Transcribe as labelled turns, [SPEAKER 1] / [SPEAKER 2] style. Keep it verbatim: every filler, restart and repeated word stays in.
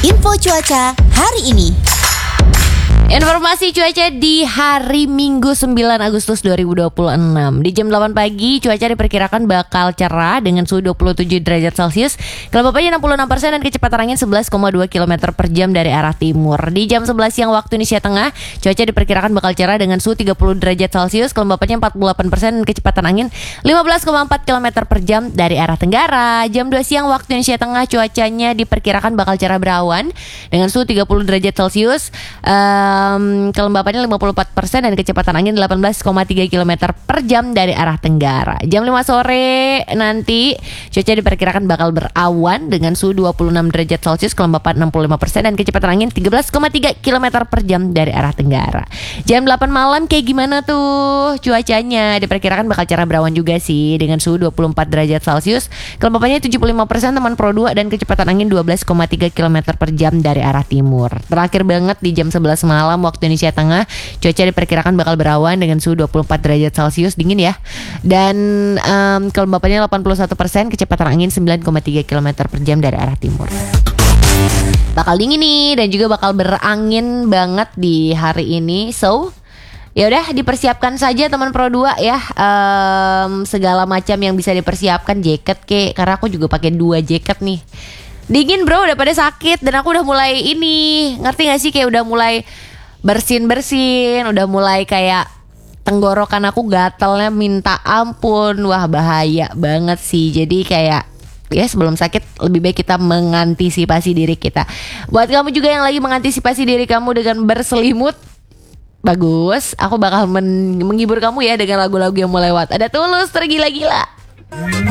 [SPEAKER 1] Info cuaca hari ini.
[SPEAKER 2] Informasi cuaca di hari Minggu sembilan Agustus dua ribu dua puluh enam. Di jam delapan pagi cuaca diperkirakan bakal cerah dengan suhu dua puluh tujuh derajat Celcius, kelembapannya enam puluh enam persen dan kecepatan angin sebelas koma dua kilometer per jam dari arah timur. Di jam sebelas siang waktu Indonesia Tengah, cuaca diperkirakan bakal cerah dengan suhu tiga puluh derajat Celcius, kelembapannya empat puluh delapan persen dan kecepatan angin lima belas koma empat kilometer per jam dari arah tenggara. Jam dua siang waktu Indonesia Tengah, cuacanya diperkirakan bakal cerah berawan dengan suhu tiga puluh derajat Celcius, Um, kelembapannya lima puluh empat persen dan kecepatan angin delapan belas koma tiga kilometer per jam dari arah tenggara. Jam lima sore nanti cuaca diperkirakan bakal berawan dengan suhu dua puluh enam derajat Celcius, kelembapan enam puluh lima persen dan kecepatan angin tiga belas koma tiga kilometer per jam dari arah tenggara. Jam delapan malam kayak gimana tuh cuacanya? Diperkirakan bakal cerah berawan juga sih dengan suhu dua puluh empat derajat Celcius, kelembapannya tujuh puluh lima persen teman Pro dua dan kecepatan angin dua belas koma tiga kilometer per jam dari arah timur. Terakhir banget di jam sebelas malam waktu Indonesia Tengah, cuaca diperkirakan bakal berawan dengan suhu dua puluh empat derajat Celcius, dingin ya. Dan um, kelembapannya delapan puluh satu persen, kecepatan angin sembilan koma tiga kilometer per jam dari arah timur. Bakal dingin nih dan juga bakal berangin banget di hari ini. So, ya udah dipersiapkan saja teman Pro dua ya. Um, segala macam yang bisa dipersiapkan, jaket ke, karena aku juga pakai dua jaket nih. Dingin bro, udah pada sakit dan aku udah mulai ini, ngerti gak sih, kayak udah mulai bersin-bersin, udah mulai kayak tenggorokan aku gatalnya minta ampun. Wah bahaya banget sih. Jadi kayak ya sebelum sakit lebih baik kita mengantisipasi diri kita. Buat kamu juga yang lagi mengantisipasi diri kamu dengan berselimut, bagus, aku bakal men- menghibur kamu ya dengan lagu-lagu yang mau lewat. Ada Tulus tergila-gila.